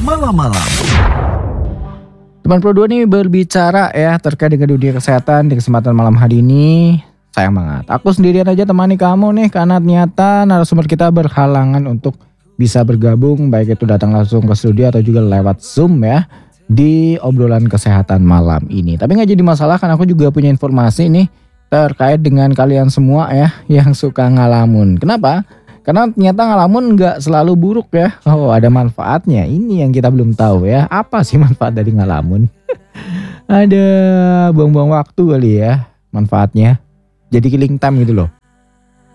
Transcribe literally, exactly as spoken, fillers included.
malam-malam. Teman Pro dua nih berbicara ya terkait dengan dunia kesehatan di kesempatan malam hari ini. Sayang banget, aku sendirian aja temani kamu nih karena ternyata narasumber kita berhalangan untuk bisa bergabung, baik itu datang langsung ke studio atau juga lewat Zoom ya di obrolan kesehatan malam ini. Tapi gak jadi masalah kan, aku juga punya informasi nih terkait dengan kalian semua ya yang suka ngalamun. Kenapa? Karena ternyata ngalamun gak selalu buruk ya. Oh, ada manfaatnya. Ini yang kita belum tahu ya. Apa sih manfaat dari ngalamun? Ada buang-buang waktu kali ya manfaatnya. Jadi killing time gitu loh.